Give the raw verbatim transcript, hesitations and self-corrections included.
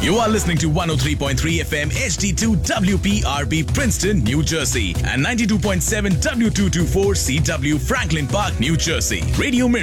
You are listening to one oh three point three F M H D two W P R B Princeton, New Jersey and ninety-two point seven W two twenty-four C W Franklin Park, New Jersey. Radio Mirror